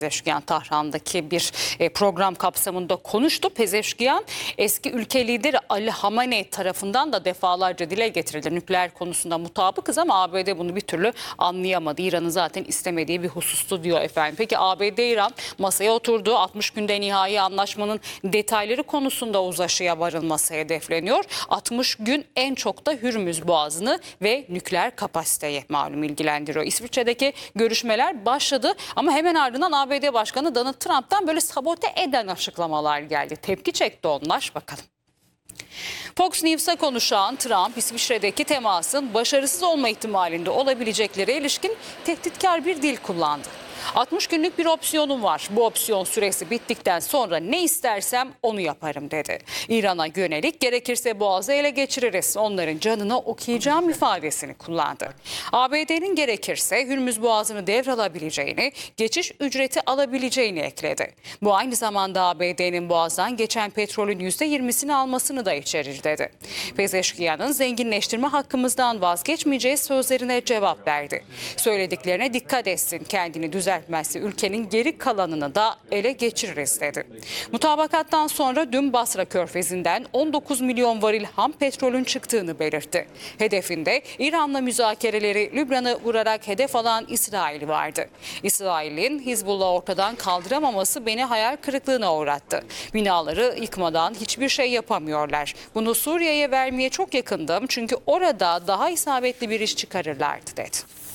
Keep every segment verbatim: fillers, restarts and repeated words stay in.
Pezeşkiyan Tahran'daki bir program kapsamında konuştu. Pezeşkiyan eski ülke lideri Ali Hamenei tarafından da defalarca dile getirildi. Nükleer konusunda mutabıkız ama A B D bunu bir türlü anlayamadı. İran'ın zaten istemediği bir husustu diyor efendim. Peki A B D İran masaya oturdu. altmış günde nihai anlaşmanın detayları konusunda uzlaşıya varılması hedefleniyor. altmış gün en çok da Hürmüz Boğazı'nı ve nükleer kapasiteyi malum ilgilendiriyor. İsviçre'deki görüşmeler başladı ama hemen ardından A B D Başkanı Donald Trump'tan böyle sabote eden açıklamalar geldi. Tepki çekti onlar, bakalım. Fox News'a konuşan Trump, İsviçre'deki temasın başarısız olma ihtimalinde olabileceklere ilişkin tehditkar bir dil kullandı. altmış günlük bir opsiyonum var. Bu opsiyon süresi bittikten sonra ne istersem onu yaparım dedi. İran'a yönelik gerekirse Boğaz'ı ele geçiririz. Onların canına okuyacağım ifadesini kullandı. A B D'nin gerekirse Hürmüz Boğazı'nı devralabileceğini, geçiş ücreti alabileceğini ekledi. Bu aynı zamanda A B D'nin Boğaz'dan geçen petrolün yüzde yirmisini almasını da içerir dedi. Pezeşkiyan'ın zenginleştirme hakkımızdan vazgeçmeyeceği sözlerine cevap verdi. Söylediklerine dikkat etsin, kendini düzeltmezse ülkenin geri kalanını da ele geçiririz dedi. Mutabakattan sonra dün Basra Körfezi'nden on dokuz milyon varil ham petrolün çıktığını belirtti. Hedefinde İran'la müzakereleri Lübnan'ı vurarak hedef alan İsrail vardı. İsrail'in Hizbullah'ı ortadan kaldıramaması beni hayal kırıklığına uğrattı. Binaları yıkmadan hiçbir şey yapamıyorlar. Bunu Suriye'ye vermeye çok yakındım çünkü orada daha isabetli bir iş çıkarırlardı dedi.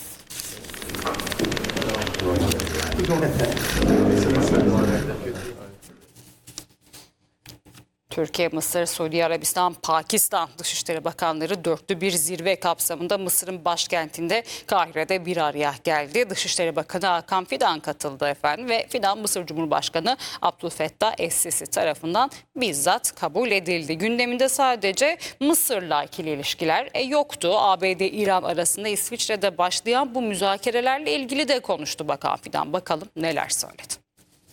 Türkiye, Mısır, Suudi Arabistan, Pakistan Dışişleri Bakanları dörtlü bir zirve kapsamında Mısır'ın başkentinde Kahire'de bir araya geldi. Dışişleri Bakanı Hakan Fidan katıldı efendim ve Fidan Mısır Cumhurbaşkanı Abdülfettah Es-Sisi tarafından bizzat kabul edildi. Gündeminde sadece Mısır'la ikili ilişkiler e, yoktu. A B D-İran arasında İsviçre'de başlayan bu müzakerelerle ilgili de konuştu Bakan Fidan. Bakalım neler söyledi.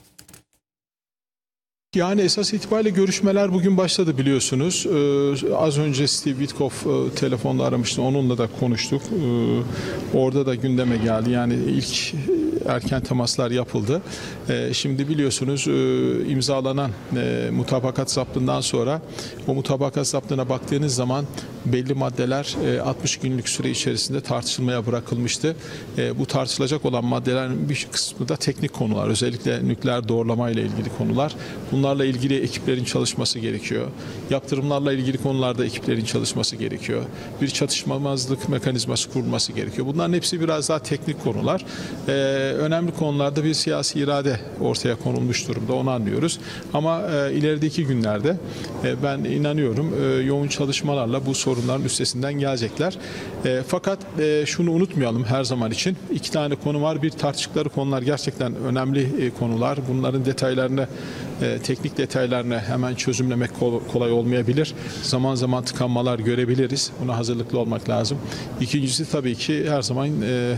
Yani esas itibariyle görüşmeler bugün başladı biliyorsunuz. Ee, az önce Steve Witkoff e, telefonla aramıştı. Onunla da konuştuk. Ee, orada da gündeme geldi. Yani ilk erken temaslar yapıldı. Ee, şimdi biliyorsunuz e, imzalanan e, mutabakat zaptından sonra o mutabakat zaptına baktığınız zaman belli maddeler e, altmış günlük süre içerisinde tartışılmaya bırakılmıştı. E, bu tartışılacak olan maddelerin bir kısmı da teknik konular. Özellikle nükleer doğrulama ile ilgili konular. Bunlarla ilgili ekiplerin çalışması gerekiyor. Yaptırımlarla ilgili konularda ekiplerin çalışması gerekiyor. Bir çatışmamazlık mekanizması kurulması gerekiyor. Bunların hepsi biraz daha teknik konular. Ee, önemli konularda bir siyasi irade ortaya konulmuş durumda. Onu anlıyoruz. Ama e, ilerideki günlerde e, ben inanıyorum e, yoğun çalışmalarla bu sorunların üstesinden gelecekler. E, fakat e, şunu unutmayalım her zaman için. İki tane konu var. Bir tartıştıkları konular gerçekten önemli e, konular. Bunların detaylarını E, teknik detaylarını hemen çözümlemek kolay olmayabilir. Zaman zaman tıkanmalar görebiliriz. Buna hazırlıklı olmak lazım. İkincisi tabii ki her zaman e,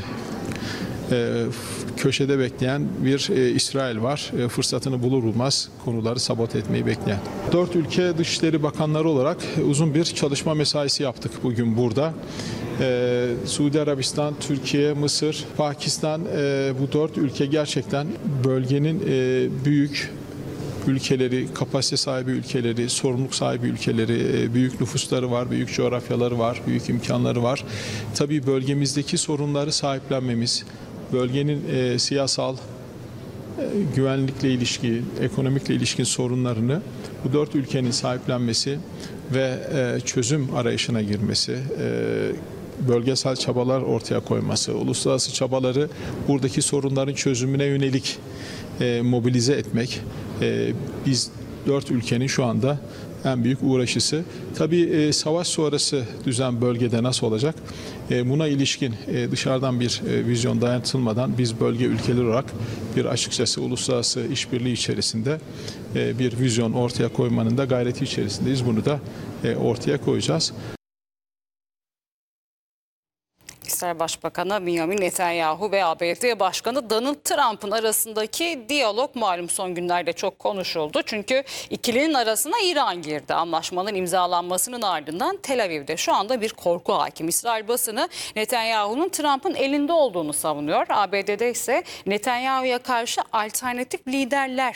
e, köşede bekleyen bir e, İsrail var. E, fırsatını bulur bulmaz konuları sabote etmeyi bekleyen. Dört ülke Dışişleri Bakanları olarak uzun bir çalışma mesaisi yaptık bugün burada. Ee, Suudi Arabistan, Türkiye, Mısır, Pakistan e, bu dört ülke gerçekten bölgenin e, büyük ülkeleri, kapasite sahibi ülkeleri, sorumluluk sahibi ülkeleri, büyük nüfusları var, büyük coğrafyaları var, büyük imkanları var. Tabii bölgemizdeki sorunları sahiplenmemiz, bölgenin e, siyasal, e, güvenlikle ilişki, ekonomikle ilişkin sorunlarını bu dört ülkenin sahiplenmesi ve e, çözüm arayışına girmesi, e, bölgesel çabalar ortaya koyması, uluslararası çabaları buradaki sorunların çözümüne yönelik e, mobilize etmek. E, biz dört ülkenin şu anda en büyük uğraşısı. Tabii e, savaş sonrası düzen bölgede nasıl olacak? E, buna ilişkin e, dışarıdan bir e, vizyon dayatılmadan biz bölge ülkeler olarak bir açıkçası uluslararası işbirliği içerisinde e, bir vizyon ortaya koymanın da gayreti içerisindeyiz. Bunu da e, ortaya koyacağız. İsrail Başbakanı Benjamin Netanyahu ve A B D Başkanı Donald Trump'ın arasındaki diyalog malum son günlerde çok konuşuldu. Çünkü ikilinin arasına İran girdi. Anlaşmanın imzalanmasının ardından Tel Aviv'de şu anda bir korku hakim. İsrail basını Netanyahu'nun Trump'ın elinde olduğunu savunuyor. A B D'de ise Netanyahu'ya karşı alternatif liderler